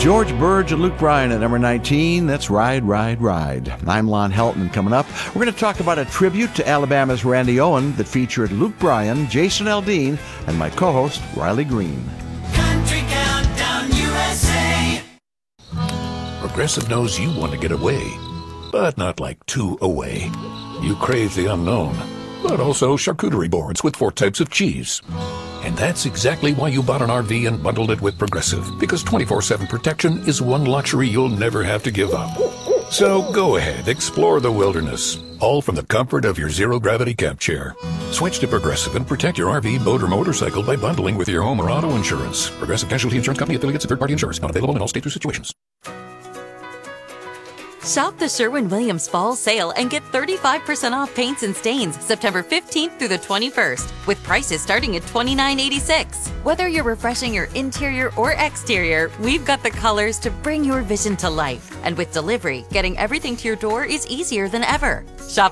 George Burge and Luke Bryan at number 19. That's Ride, Ride, Ride. I'm Lon Helton. Coming up, we're going to talk about a tribute to Alabama's Randy Owen that featured Luke Bryan, Jason Aldean, and my co-host, Riley Green. Country Countdown USA. Progressive knows you want to get away, but not like too away. You crave the unknown, but also charcuterie boards with 4 types of cheese. And that's exactly why you bought an RV and bundled it with Progressive, because 24/7 protection is one luxury you'll never have to give up. So go ahead, explore the wilderness, all from the comfort of your zero-gravity camp chair. Switch to Progressive and protect your RV, boat, or motorcycle by bundling with your home or auto insurance. Progressive Casualty Insurance Company affiliates and third-party insurers. Not available in all states or situations. Shop the Sherwin-Williams Fall Sale and get 35% off paints and stains September 15th through the 21st, with prices starting at $29.86. Whether you're refreshing your interior or exterior, we've got the colors to bring your vision to life. And with delivery, getting everything to your door is easier than ever. Shop